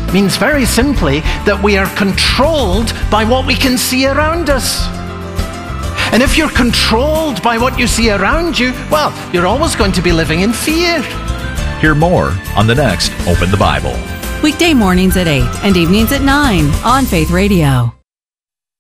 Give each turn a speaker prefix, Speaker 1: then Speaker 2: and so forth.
Speaker 1: means very simply that we are controlled by what we can see around us. And if you're controlled by what you see around you, well, you're always going to be living in fear.
Speaker 2: Hear more on the next Open the Bible.
Speaker 3: Weekday mornings at 8 and evenings at 9 on Faith Radio.